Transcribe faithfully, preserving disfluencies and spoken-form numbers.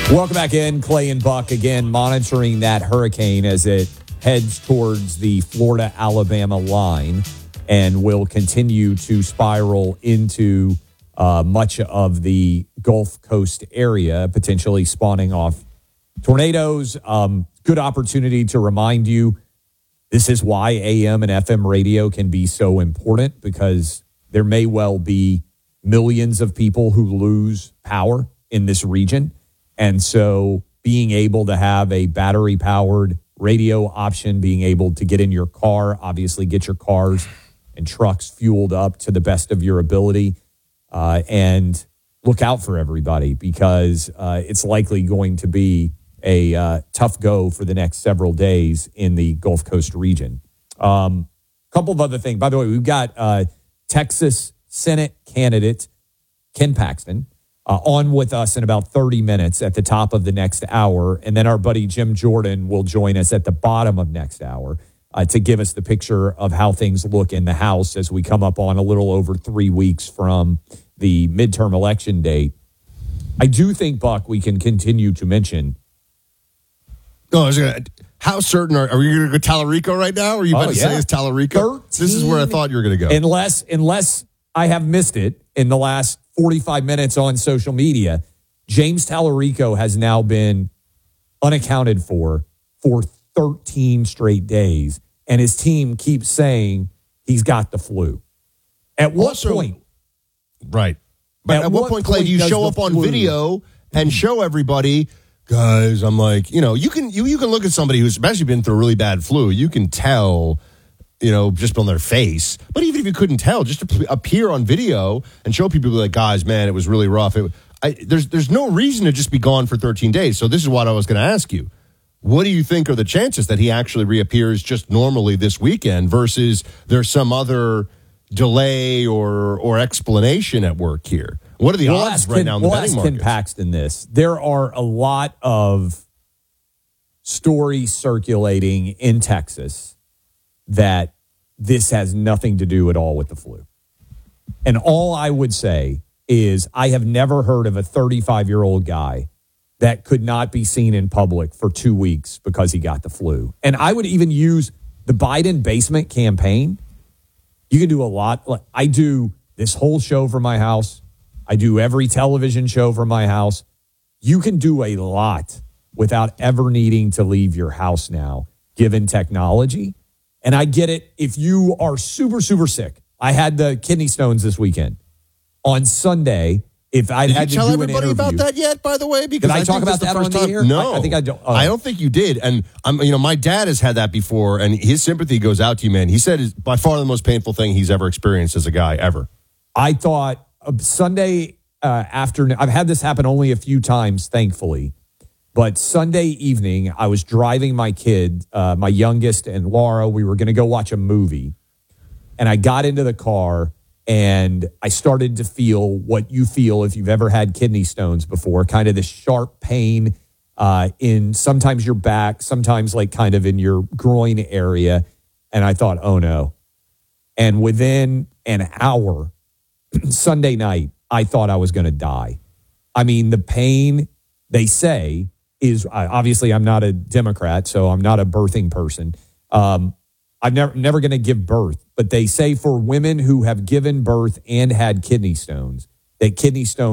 Welcome back in. Clay and Buck again monitoring that hurricane as it heads towards the Florida-Alabama line and will continue to spiral into uh, much of the Gulf Coast area, potentially spawning off tornadoes. Um, good opportunity to remind you this is why A M and F M radio can be so important, because there may well be millions of people who lose power in this region. And so being able to have a battery-powered radio option, being able to get in your car, obviously get your cars and trucks fueled up to the best of your ability, uh, and look out for everybody, because uh, it's likely going to be a uh, tough go for the next several days in the Gulf Coast region. A um, couple of other things. By the way, we've got uh, Texas Senate candidate Ken Paxton Uh, on with us in about thirty minutes at the top of the next hour. And then our buddy Jim Jordan will join us at the bottom of next hour uh, to give us the picture of how things look in the House as we come up on a little over three weeks from the midterm election date. I do think, Buck, we can continue to mention. No, I was gonna, how certain are, are you going to go Tallarico right now? Or are you about oh, to yeah. say it's Tallarico? This is where I thought you were going to go. Unless, unless I have missed it in the last forty-five minutes on social media, James Tallarico has now been unaccounted for for thirteen straight days, and his team keeps saying he's got the flu. At what also, point? Right. But at, at what, what point, Clay, do you show up on flu? video and show everybody, guys, I'm like, you know, you can you, you can look at somebody who's especially been through a really bad flu. You can tell, you know, just on their face. But even if you couldn't tell, just to appear on video and show people like, guys, man, it was really rough. It, I, there's there's no reason to just be gone for thirteen days. So this is what I was going to ask you. What do you think are the chances that he actually reappears just normally this weekend versus there's some other delay or or explanation at work here? What are the we'll odds right Ken, now in the we'll betting ask Ken markets? Paxton this. There are a lot of stories circulating in Texas that this has nothing to do at all with the flu. And all I would say is I have never heard of a thirty-five-year-old guy that could not be seen in public for two weeks because he got the flu. And I would even use the Biden basement campaign. You can do a lot. I do this whole show from my house. I do every television show from my house. You can do a lot without ever needing to leave your house now, given technology. And I get it if you are super, super sick. I had the kidney stones this weekend. On Sunday, if I'd did had you to tell do everybody an interview, about that yet, by the way? Because did I, I talk about that on the time. air? No. I, I think I don't. Uh, I don't think you did. And, I'm, you know, my dad has had that before, and his sympathy goes out to you, man. He said it's by far the most painful thing he's ever experienced as a guy, ever. I thought uh, Sunday uh, afternoon, I've had this happen only a few times, thankfully. But Sunday evening, I was driving my kid, uh, my youngest, and Laura. We were going to go watch a movie. And I got into the car, and I started to feel what you feel if you've ever had kidney stones before, kind of this sharp pain uh, in sometimes your back, sometimes like kind of in your groin area. And I thought, oh, no. And within an hour, Sunday night, I thought I was going to die. I mean, the pain, they say, is obviously I'm not a Democrat, so I'm not a birthing person. Um, I'm never never going to give birth, but they say for women who have given birth and had kidney stones, that kidney stones